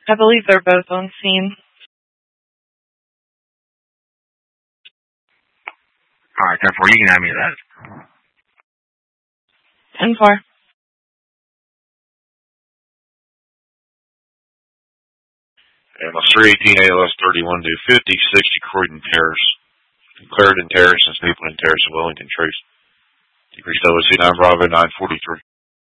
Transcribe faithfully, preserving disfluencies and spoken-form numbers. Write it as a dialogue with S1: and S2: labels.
S1: I believe they're both on scene.
S2: All right, ten four, you can have me that.
S1: ten four.
S3: And my three eighteen A L S thirty-one do fifty sixty Croydon Terrace, Clarendon Terrace, and Stapleton Terrace in Wellington Trace. Decreased O S C nine Bravo nine forty-three.